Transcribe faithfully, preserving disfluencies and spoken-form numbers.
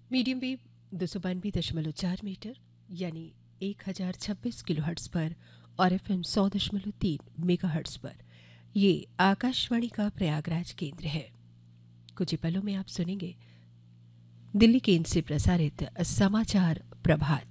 Medium wave दो सौ बानवे दशमलव चार मीटर यानी एक हजार छब्बीस किलो हर्ट्स पर और एफ एम सौ दशमलव तीन मेगा हर्ट्स पर ये आकाशवाणी का प्रयागराज केंद्र है। कुछ ही पलों में आप सुनेंगे दिल्ली केंद्र से प्रसारित समाचार प्रभात।